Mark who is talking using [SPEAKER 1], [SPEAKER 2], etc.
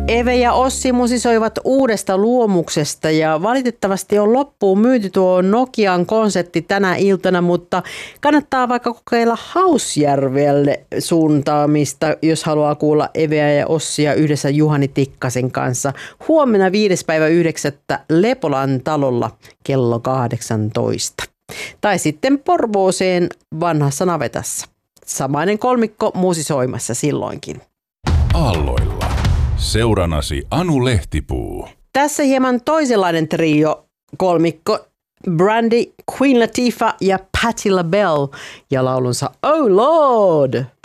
[SPEAKER 1] Eve ja Ossi musisoivat uudesta luomuksesta ja valitettavasti on loppuun myyty tuo Nokian konsepti tänä iltana, mutta kannattaa vaikka kokeilla Hausjärvelle suuntaamista, jos haluaa kuulla Eveä ja Ossia yhdessä Juhani Tikkasen kanssa. Huomenna 5.9. Lepolan talolla kello 18. Tai sitten Porvooseen vanhassa navetassa. Samainen kolmikko musisoimassa silloinkin.
[SPEAKER 2] Aalloilla. Seuranasi Anu Lehtipuu.
[SPEAKER 1] Tässä hieman toisenlainen trio kolmikko. Brandy, Queen Latifah ja Patti LaBelle ja laulunsa Oh Lord.